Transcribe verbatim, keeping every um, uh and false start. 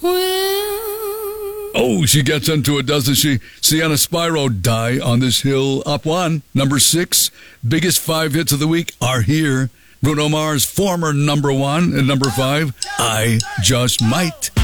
Oh, she gets into it, doesn't she? Sienna Spyro, Die on This Hill, up one. Number six, biggest five hits of the week are here. Bruno Mars, former number one. And number five, I Just Might.